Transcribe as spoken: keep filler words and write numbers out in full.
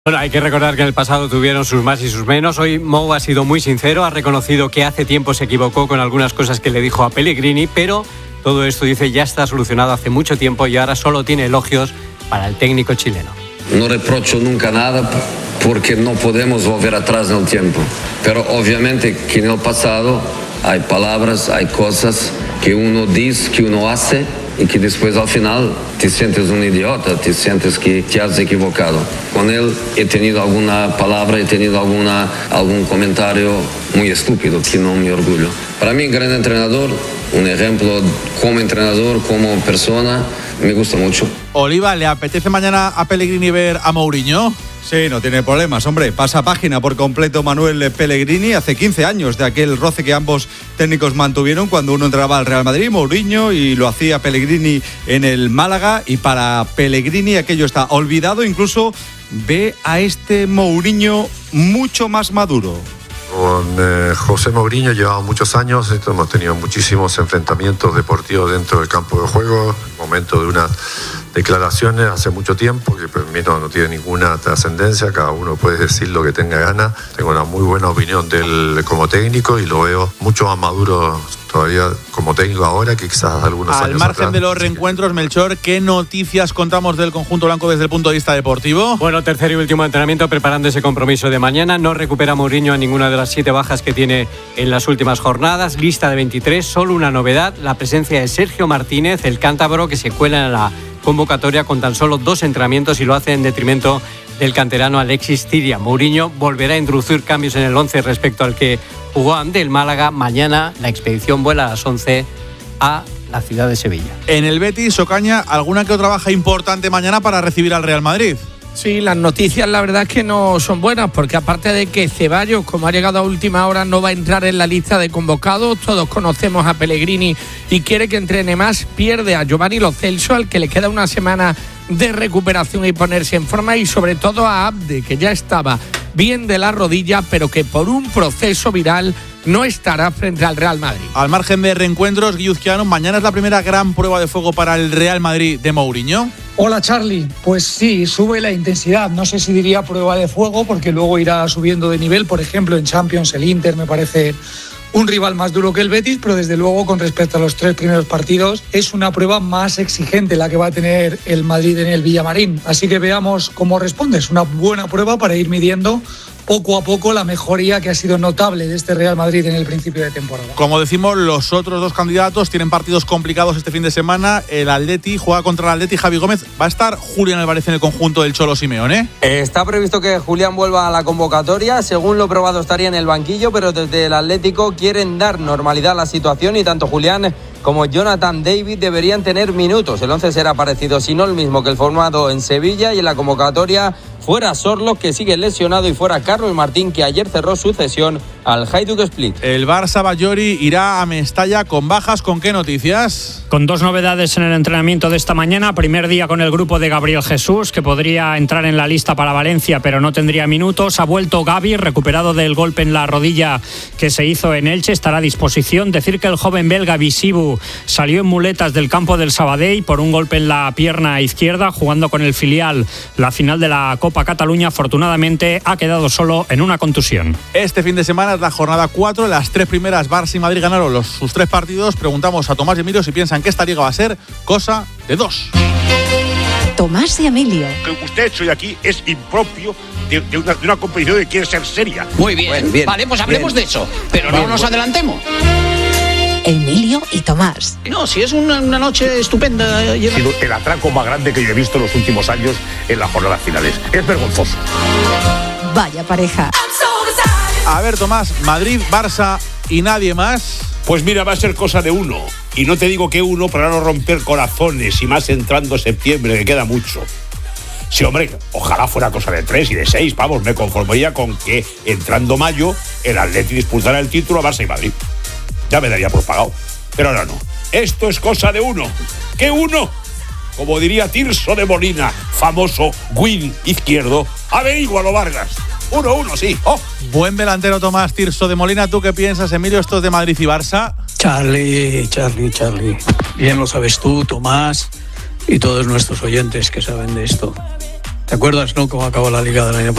Bueno, hay que recordar que en el pasado tuvieron sus más y sus menos. Hoy Mou ha sido muy sincero, ha reconocido que hace tiempo se equivocó con algunas cosas que le dijo a Pellegrini, pero todo esto, dice, ya está solucionado hace mucho tiempo y ahora solo tiene elogios para el técnico chileno. No reprocho nunca nada porque no podemos volver atrás en el tiempo, pero obviamente que en el pasado hay palabras, hay cosas que uno dice, que uno hace y que después al final te sientes un idiota, te sientes que te has equivocado. Con él he tenido alguna palabra, he tenido alguna, algún comentario muy estúpido que no me orgullo. Para mí, gran entrenador, un ejemplo como entrenador, como persona, me gusta mucho. Oliva, ¿le apetece mañana a Pellegrini ver a Mourinho? Sí, no tiene problemas, hombre. Pasa página por completo Manuel Pellegrini. Hace quince años de aquel roce que ambos técnicos mantuvieron cuando uno entraba al Real Madrid, Mourinho, y lo hacía Pellegrini en el Málaga. Y para Pellegrini aquello está olvidado. Incluso ve a este Mourinho mucho más maduro. Con eh, José Mourinho llevamos muchos años, hemos tenido muchísimos enfrentamientos deportivos dentro del campo de juego, momento de unas declaraciones hace mucho tiempo que para mí no, no tiene ninguna trascendencia, cada uno puede decir lo que tenga ganas. Tengo una muy buena opinión de él como técnico y lo veo mucho más maduro todavía como técnico ahora que quizás algunos Al años margen atrás. de los reencuentros, Melchor, ¿qué noticias contamos del conjunto blanco desde el punto de vista deportivo? Bueno, tercer y último entrenamiento preparando ese compromiso de mañana. No recupera Mourinho a ninguna de las siete bajas que tiene en las últimas jornadas. Lista de veintitrés, solo una novedad, la presencia de Sergio Martínez, el cántabro, que se cuela en la convocatoria con tan solo dos entrenamientos y lo hace en detrimento del canterano Alexis Ciria. Mourinho volverá a introducir cambios en el once respecto al que jugó ante el Málaga. Mañana la expedición vuela a las once a la ciudad de Sevilla. En el Betis, Ocaña, ¿alguna que otra baja importante mañana para recibir al Real Madrid? Sí, las noticias la verdad es que no son buenas, porque aparte de que Ceballos, como ha llegado a última hora, no va a entrar en la lista de convocados, todos conocemos a Pellegrini y quiere que entrene más, pierde a Giovanni Lo Celso, al que le queda una semana de recuperación y ponerse en forma, y sobre todo a Abde, que ya estaba bien de la rodilla, pero que por un proceso viral no estará frente al Real Madrid. Al margen de reencuentros, Guiuzquiano, mañana es la primera gran prueba de fuego para el Real Madrid de Mourinho. Hola Charlie, pues sí, sube la intensidad, no sé si diría prueba de fuego porque luego irá subiendo de nivel, por ejemplo en Champions el Inter me parece un rival más duro que el Betis, pero desde luego con respecto a los tres primeros partidos es una prueba más exigente la que va a tener el Madrid en el Villamarín, así que veamos cómo responde, es una buena prueba para ir midiendo poco a poco la mejoría que ha sido notable de este Real Madrid en el principio de temporada. Como decimos, los otros dos candidatos tienen partidos complicados este fin de semana. El Atleti juega contra el Atleti, Javi Gómez. ¿Va a estar Julián Álvarez en el conjunto del Cholo Simeone? Está previsto que Julián vuelva a la convocatoria. Según lo probado estaría en el banquillo, pero desde el Atlético quieren dar normalidad a la situación y tanto Julián como Jonathan David deberían tener minutos. El once será parecido, si no el mismo que el formado en Sevilla, y en la convocatoria fuera Sorloth, que sigue lesionado, y fuera Carlos Martín, que ayer cerró su cesión al Hajduk Split. El Barça Bayori irá a Mestalla con bajas. ¿Con qué noticias? Con dos novedades en el entrenamiento de esta mañana. Primer día con el grupo de Gabriel Jesús, que podría entrar en la lista para Valencia, pero no tendría minutos. Ha vuelto Gavi, recuperado del golpe en la rodilla que se hizo en Elche, estará a disposición. Decir que el joven belga Visibu salió en muletas del campo del Sabadell por un golpe en la pierna izquierda, jugando con el filial la final de la Copa Cataluña. Afortunadamente ha quedado solo en una contusión. Este fin de semana es la jornada cuatro. Las tres primeras, Barça y Madrid ganaron los, sus tres partidos. Preguntamos a Tomás y Emilio si piensan que esta liga va a ser cosa de dos. Tomás y Emilio. Que usted hecho de aquí es impropio de, de, una, de una competición que quiere ser seria. Muy bien, bueno, bien vale, pues hablemos bien de eso, pero bien, no nos bueno. adelantemos. Emilio y Tomás. No, si es una, una noche estupenda. Ha sido el atraco más grande que yo he visto en los últimos años en las jornadas finales. Es vergonzoso. Vaya pareja. A ver, Tomás, Madrid, Barça y nadie más. Pues mira, va a ser cosa de uno. Y no te digo que uno para no romper corazones, y más entrando septiembre, que queda mucho. Sí, hombre, ojalá fuera cosa de tres y de seis, vamos, me conformaría con que entrando mayo el Atleti disputara el título a Barça y Madrid. Ya me daría por pagado. Pero ahora no. Esto es cosa de uno. ¿Qué uno? Como diría Tirso de Molina, famoso win izquierdo, averígualo, Vargas. Uno, uno, sí. Oh. Buen delantero Tomás Tirso de Molina. ¿Tú qué piensas, Emilio, estos de Madrid y Barça? Charlie, Charlie, Charlie. Bien lo sabes tú, Tomás, y todos nuestros oyentes que saben de esto. ¿Te acuerdas, no, cómo acabó la Liga del año pasado?